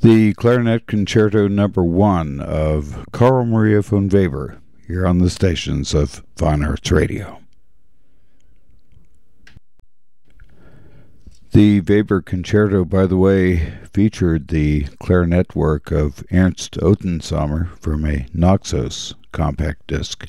The Clarinet Concerto Number 1 of Carl Maria von Weber, here on the stations of Fine Arts Radio. The Weber Concerto, by the way, featured the clarinet work of Ernst Ottensommer from a Naxos compact disc.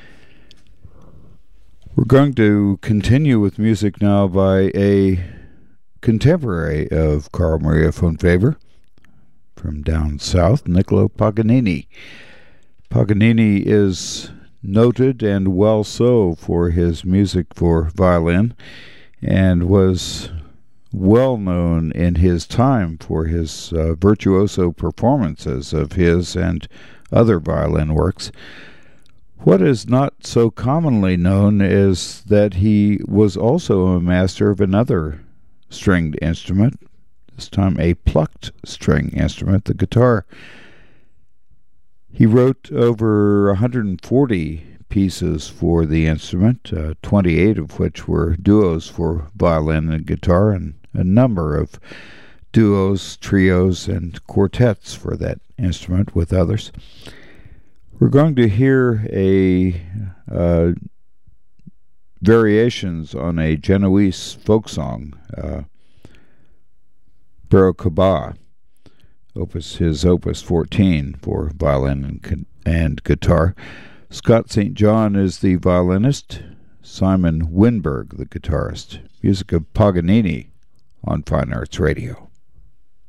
We're going to continue with music now by a contemporary of Carl Maria von Weber from down south, Niccolo Paganini. Paganini is noted, and well so, for his music for violin, and was well known in his time for his virtuoso performances of his and other violin works. What is not so commonly known is that he was also a master of another stringed instrument, this time a plucked string instrument, the guitar. He wrote over 140 pieces for the instrument, 28 of which were duos for violin and guitar, and a number of duos, trios, and quartets for that instrument with others. We're going to hear a variations on a Genoese folk song, Barocaba, his opus 14 for violin and guitar. Scott St. John is the violinist, Simon Winberg the guitarist. Music of Paganini on Fine Arts Radio.